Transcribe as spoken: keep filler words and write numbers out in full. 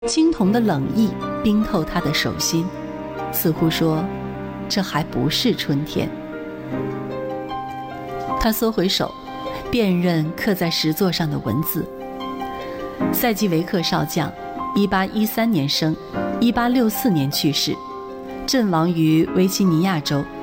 青铜的冷意冰透他的手心，似乎说这还不是春天。他缩回手，辨认刻在石座上的文字：塞基维克少将，一八一三年生，一八六四年去世，阵亡于维吉尼亚州，